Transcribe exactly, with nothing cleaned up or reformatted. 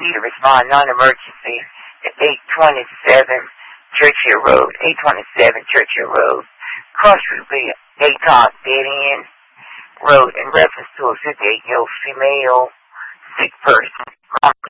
to respond non-emergency at eight twenty-seven Churchill Road, eight twenty-seven Churchill Road, Cross Ruby, Dayton, Dead End Road, in reference to a fifty-eight-year-old female sick person.